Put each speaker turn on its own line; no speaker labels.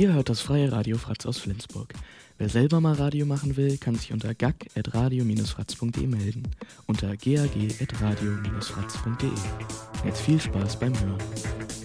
Ihr hört das freie Radio Fratz aus Flensburg. Wer selber mal Radio machen will, kann sich unter gag@radio-fratz.de melden. Unter gag@radio-fratz.de. Jetzt viel Spaß beim Hören.